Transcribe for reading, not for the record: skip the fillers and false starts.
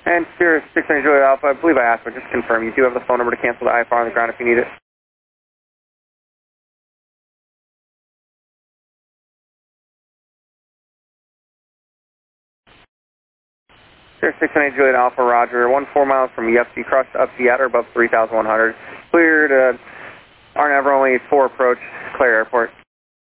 And Sierra 690 Juliet Alpha, I believe I asked, but just confirm, you do have the phone number to cancel the IFR on the ground if you need it. Sierra 690 Juliet Alpha, Roger, 14 miles from UFC, cross up Seattle, above 3,100. Cleared, RNAV only 4 approach, Clare Airport.